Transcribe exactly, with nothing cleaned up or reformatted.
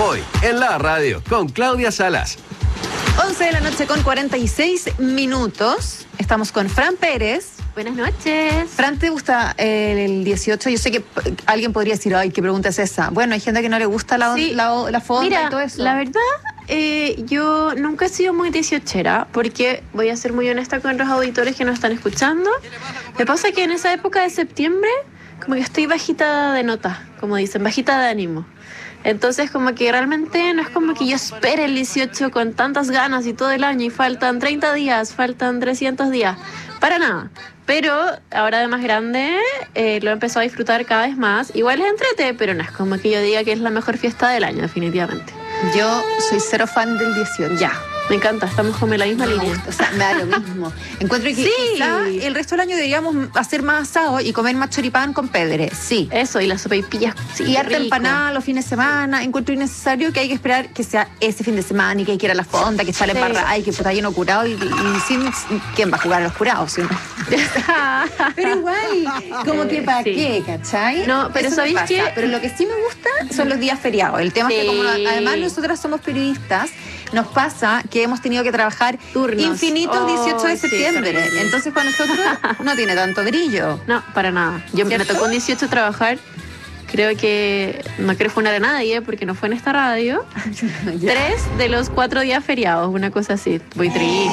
Hoy, en la radio, con Claudia Salas. once de la noche con cuarenta y seis minutos. Estamos con Fran Pérez. Buenas noches. Fran, ¿te gusta el dieciocho? Yo sé que alguien podría decir, ay, ¿qué pregunta es esa? Bueno, hay gente que no le gusta la, Sí. la, la fonda Mira, y todo eso. la verdad, eh, yo nunca he sido muy dieciochera, porque voy a ser muy honesta con los auditores que nos están escuchando. Me pasa que en esa época de septiembre, como que estoy bajita de nota, como dicen, bajita de ánimo. Entonces, como que realmente no es como que yo espere el dieciocho con tantas ganas y todo el año y faltan treinta días, faltan trescientos días, para nada. Pero ahora de más grande eh, lo he empezado a disfrutar cada vez más. Igual es entrete, pero no es como que yo diga que es la mejor fiesta del año, definitivamente. Yo soy cero fan del dieciocho. Ya, me encanta, estamos como en la misma No, línea. o sea, me da lo mismo. Encuentro que Sí. quizá el resto del año deberíamos hacer más asado y comer más choripán con pedre. Sí. Eso, y las sopaipillas. Sí, Y harta rico. empanada los fines de semana. Encuentro innecesario que hay que esperar que sea ese fin de semana y que hay que ir a la fonda, que sale Sí. embarrada y que está lleno curado y, y sin quién va a jugar a los curados, ¿sí? Pero igual, como que para Sí. qué, ¿cachai? No, pero Eso ¿sabéis me pasa. qué? Pero lo que sí me gusta son los días feriados. El tema es que como Sí. además nosotras somos periodistas, nos pasa que hemos tenido que trabajar Turnos. infinitos Oh, dieciocho de sí, septiembre. terrible. Entonces para nosotros no tiene tanto brillo. No, para nada. Yo me ¿Cierto? tocó un dieciocho trabajar. Creo que no quiero funar a nadie porque no fue en esta radio. Ya. Tres de los cuatro días feriados, una cosa así. Muy triste.